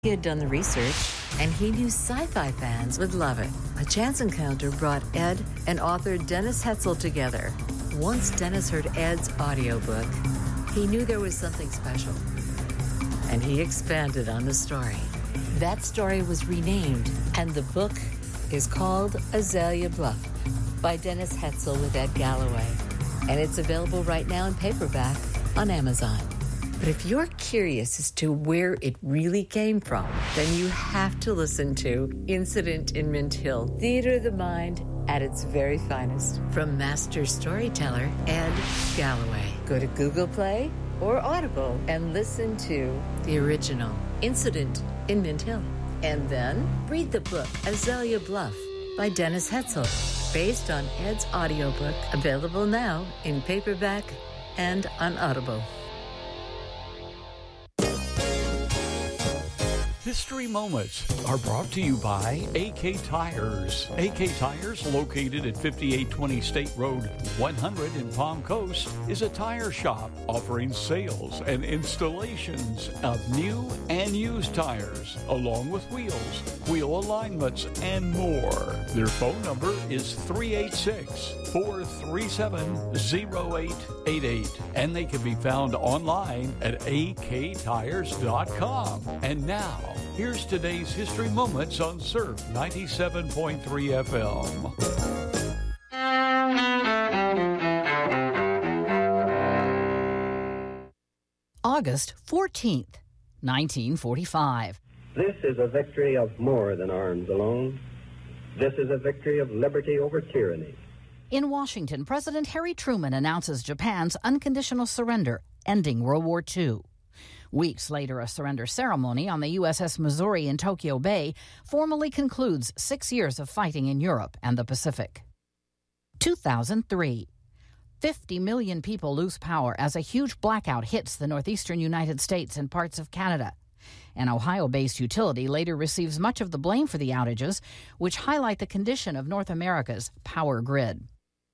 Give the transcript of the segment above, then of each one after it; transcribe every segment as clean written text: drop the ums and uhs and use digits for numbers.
He had done the research, and he knew sci-fi fans would love it. A chance encounter brought Ed and author Dennis Hetzel together. Once Dennis heard Ed's audiobook, he knew there was something special, and he expanded on the story. That story was renamed, and the book is called Azalea Bluff by Dennis Hetzel with Ed Galloway, and it's available right now in paperback on Amazon. But if you're curious as to where it really came from, then you have to listen to Incident in Mint Hill, theater of the mind at its very finest, from master storyteller Ed Galloway. Go to Google Play or Audible and listen to the original Incident in Mint Hill. And then read the book Azalea Bluff by Dennis Hetzel, based on Ed's audiobook, available now in paperback and on Audible. History Moments are brought to you by AK Tires. AK Tires, located at 5820 State Road 100 in Palm Coast, is a tire shop offering sales and installations of new and used tires, along with wheels, wheel alignments, and more. Their phone number is 386-437-0888, and they can be found online at aktires.com. And now, here's today's History Moments on Surf 97.3 FM. August 14th, 1945. This is a victory of more than arms alone. This is a victory of liberty over tyranny. In Washington, President Harry Truman announces Japan's unconditional surrender, ending World War II. Weeks later, a surrender ceremony on the USS Missouri in Tokyo Bay formally concludes 6 years of fighting in Europe and the Pacific. 2003. 50 million people lose power as a huge blackout hits the northeastern United States and parts of Canada. An Ohio-based utility later receives much of the blame for the outages, which highlight the condition of North America's power grid.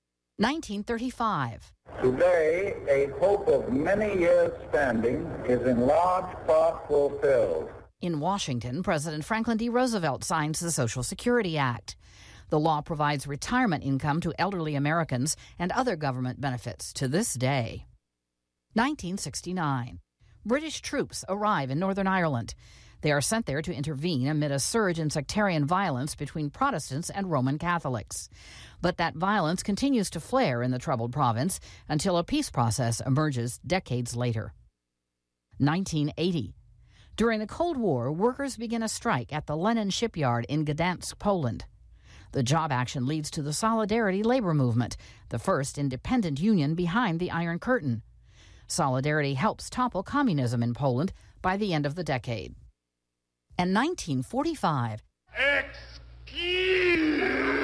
1935. Today, a hope of many years standing is in large part fulfilled. In Washington, President Franklin D. Roosevelt signs the Social Security Act. The law provides retirement income to elderly Americans and other government benefits to this day. 1969. British troops arrive in Northern Ireland. They are sent there to intervene amid a surge in sectarian violence between Protestants and Roman Catholics. But that violence continues to flare in the troubled province until a peace process emerges decades later. 1980. During the Cold War, workers begin a strike at the Lenin shipyard in Gdansk, Poland. The job action leads to the Solidarity labor movement, the first independent union behind the Iron Curtain. Solidarity helps topple communism in Poland by the end of the decade. And 1945. Excuse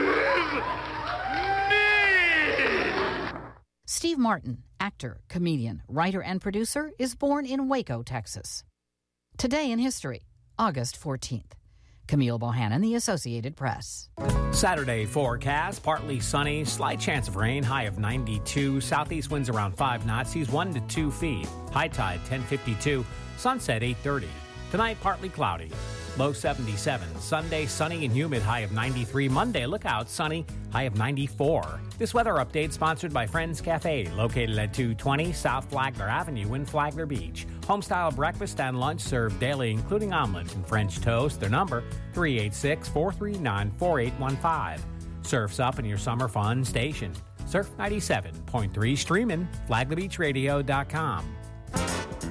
me! Steve Martin, actor, comedian, writer, and producer, is born in Waco, Texas. Today in history, August 14th. Camille Bohannon, The Associated Press. Saturday forecast, partly sunny, slight chance of rain, high of 92, southeast winds around 5 knots, seas 1 to 2 feet, high tide 10:52, sunset 8:30. Tonight, partly cloudy, low 77. Sunday, sunny and humid, high of 93. Monday, look out, sunny, high of 94. This weather update sponsored by Friends Cafe, located at 220 South Flagler Avenue in Flagler Beach. Home-style breakfast and lunch served daily, including omelets and French toast. Their number, 386-439-4815. Surf's up in your summer fun station. Surf 97.3 streaming, flaglerbeachradio.com.